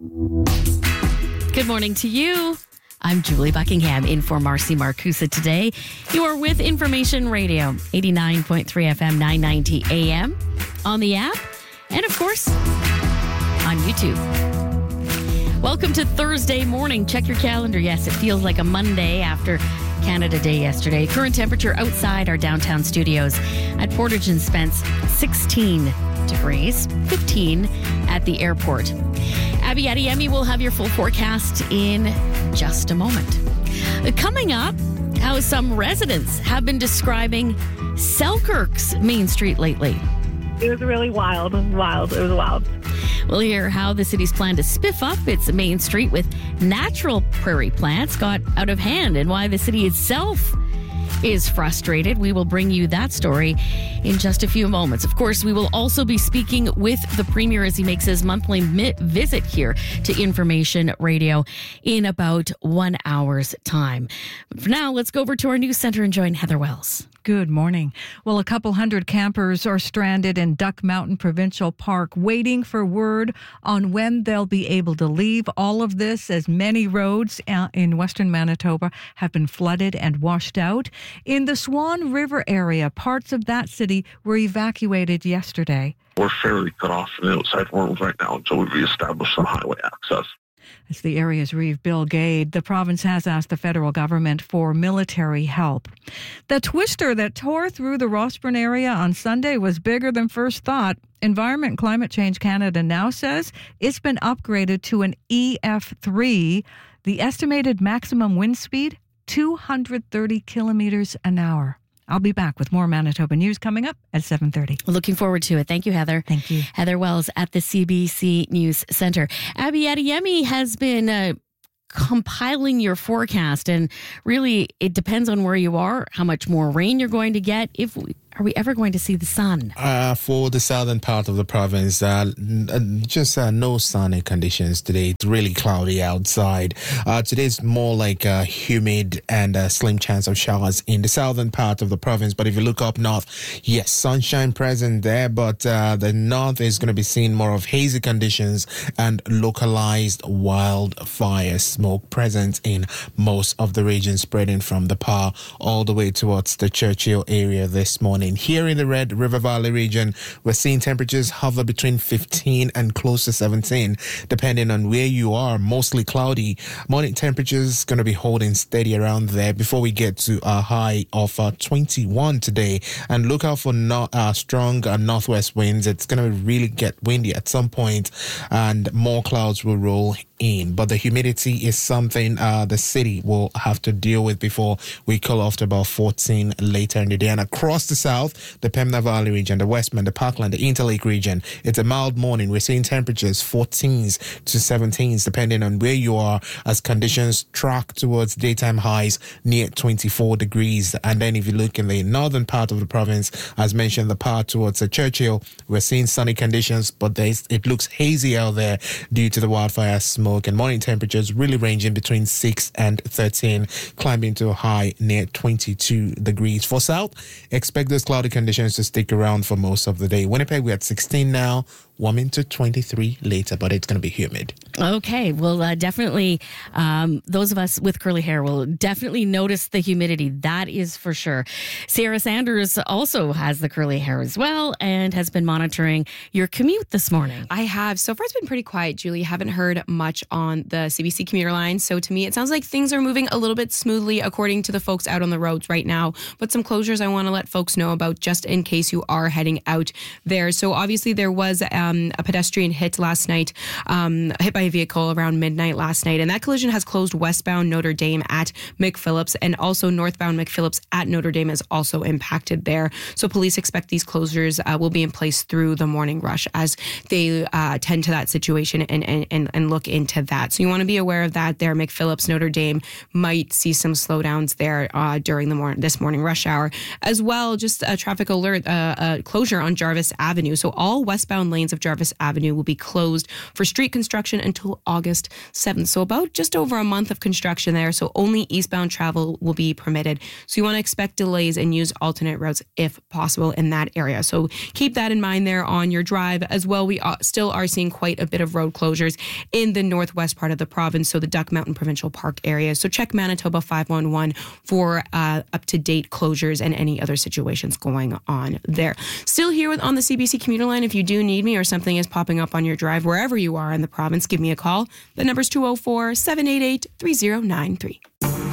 Good morning to you. I'm Julie Buckingham in for Marcy Marcusa today. You are with Information Radio, 89.3 FM, 990 AM, on the app, and of course, on YouTube. Welcome to Thursday morning. Check your calendar. Yes, it feels like a Monday after Canada Day yesterday. Current temperature outside our downtown studios at Portage and Spence, 16 degrees, 15 at the airport. Abby Adeyemi will have your full forecast in just a moment. Coming up, how some residents have been describing Selkirk's Main Street lately. It was really wild. It was wild. We'll hear how the city's plan to spiff up its main street with natural prairie plants got out of hand and why the city itself is frustrated. We will bring you that story in just a few moments. Of course, we will also be speaking with the Premier as he makes his monthly visit here to Information Radio in about 1 hour's time. But for now, let's go over to our news center and join Heather Wells. Good morning. Well, a couple hundred campers are stranded in Duck Mountain Provincial Park waiting for word on when they'll be able to leave. All of this as many roads in western Manitoba have been flooded and washed out. In the Swan River area, parts of that city were evacuated yesterday. We're fairly cut off from the outside world right now until we reestablish some highway access. As the area's Reeve Bill Gade, the province has asked the federal government for military help. The twister that tore through the Rossburn area on Sunday was bigger than first thought. Environment and Climate Change Canada now says it's been upgraded to an EF3. The estimated maximum wind speed, 230 kilometers an hour. I'll be back with more Manitoba news coming up at 7:30. Looking forward to it. Thank you, Heather. Thank you. Heather Wells at the CBC News Center. Abby Adeyemi has been compiling your forecast, and really it depends on where you are, how much more rain you're going to get, are we ever going to see the sun? For the southern part of the province, just no sunny conditions today. It's really cloudy outside. Today's more like humid and a slim chance of showers in the southern part of the province. But if you look up north, yes, sunshine present there, but the north is going to be seeing more of hazy conditions and localized wildfire smoke present in most of the region, spreading from the Par all the way towards the Churchill area this morning. Here in the Red River Valley region, we're seeing temperatures hover between 15 and close to 17, depending on where you are. Mostly cloudy. Morning temperatures going to be holding steady around there before we get to a high of 21 today. And look out for strong northwest winds. It's going to really get windy at some point, and more clouds will roll in. But the humidity is something the city will have to deal with before we cool off to about 14 later in the day. And across the south, the Pembina Valley region, the Westman, the Parkland, the Interlake region, it's a mild morning. We're seeing temperatures 14s to 17s depending on where you are, as conditions track towards daytime highs near 24 degrees. And then if you look in the northern part of the province, as mentioned, the part towards the Churchill, we're seeing sunny conditions, but it looks hazy out there due to the wildfire smoke. And morning temperatures really ranging between 6 and 13, climbing to a high near 22 degrees. For south, expect those cloudy conditions to stick around for most of the day. Winnipeg, we're at 16 now, warming to 23 later, but it's going to be humid. Okay, well, definitely, those of us with curly hair will definitely notice the humidity. That is for sure. Sarah Sanders also has the curly hair as well and has been monitoring your commute this morning. I have. So far, it's been pretty quiet, Julie. Haven't heard much on the CBC commuter line. So to me, it sounds like things are moving a little bit smoothly according to the folks out on the roads right now. But some closures I want to let folks know about just in case you are heading out there. So obviously there was a pedestrian hit last night, hit by a vehicle around midnight last night. And that collision has closed westbound Notre Dame at McPhillips, and also northbound McPhillips at Notre Dame is also impacted there. So police expect these closures will be in place through the morning rush as they tend to that situation and look into that. So you want to be aware of that there. McPhillips, Notre Dame might see some slowdowns there during this morning rush hour. As well, just a traffic alert, closure on Jarvis Avenue. So all westbound lanes of of Jarvis Avenue will be closed for street construction until August 7th. So about just over a month of construction there. So only eastbound travel will be permitted. So you want to expect delays and use alternate routes if possible in that area. So keep that in mind there on your drive as well. We still are seeing quite a bit of road closures in the northwest part of the province, so the Duck Mountain Provincial Park area. So check Manitoba 511 for up-to-date closures and any other situations going on there. Still here on the CBC commuter line. If you do need me or something is popping up on your drive, wherever you are in the province, give me a call. The number's 204-788-3093.